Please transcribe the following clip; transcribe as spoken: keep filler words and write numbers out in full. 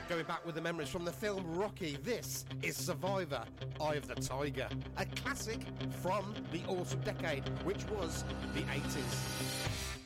Going back with the memories from the film Rocky, this is Survivor, Eye of the Tiger, a classic from the autumn decade, which was the eighties.